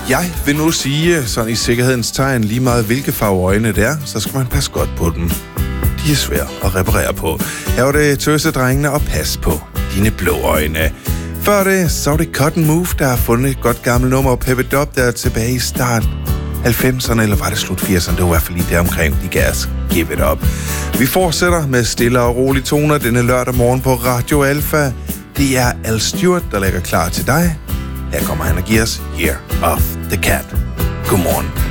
Jeg vil nu sige, sådan i sikkerhedens tegn, lige meget hvilke farve øjne det er, så skal man passe godt på dem. De er svære at reparere på. Her var det Tøsedrengene, og pas på dine blå øjne. Før det, så var det Cotton Move, der har fundet et godt gammelt nummer, og Pep It Up, der er tilbage i start 90'erne, eller var det slut 80'erne? Det var i hvert fald lige der omkring. De gas. Give it up. Vi fortsætter med stille og rolige toner denne lørdag morgen på Radio Alpha. Det er Al Stewart, der lægger klar til dig. Her kommer han og giver os Year of the Cat. Godmorgen.